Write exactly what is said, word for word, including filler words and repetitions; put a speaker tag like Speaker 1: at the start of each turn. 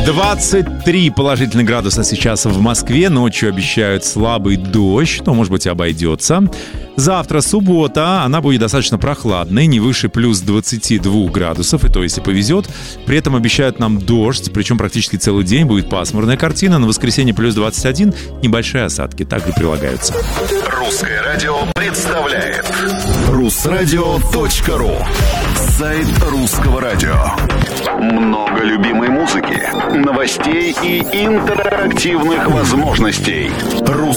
Speaker 1: двадцать три положительных градуса сейчас в Москве. Ночью обещают слабый дождь, но, может быть, обойдется. Завтра суббота, она будет достаточно прохладной, не выше плюс двадцати двух градусов, и то, если повезет. При этом обещают нам дождь, причем практически целый день будет пасмурная картина. На воскресенье плюс двадцать один, небольшие осадки также прилагаются.
Speaker 2: Русское радио представляет Русрадио точка ру. Сайт русского радио. Много любимой музыки, новостей и интерактивных возможностей. Рус